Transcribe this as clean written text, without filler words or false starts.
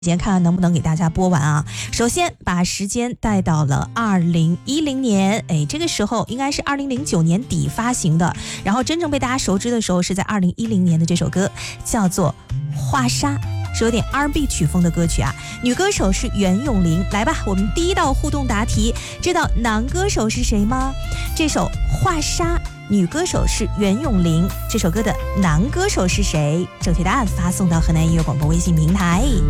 看看能不能给大家播完啊。首先把时间带到了2010年，这个时候应该是2009年底发行的，然后真正被大家熟知的时候是在2010年的这首歌叫做画沙，是有点 R&B 曲风的歌曲啊。女歌手是袁咏琳。来吧，我们第一道互动答题，知道男歌手是谁吗？这首画沙女歌手是袁咏琳，这首歌的男歌手是谁？正确答案发送到河南音乐广播微信平台。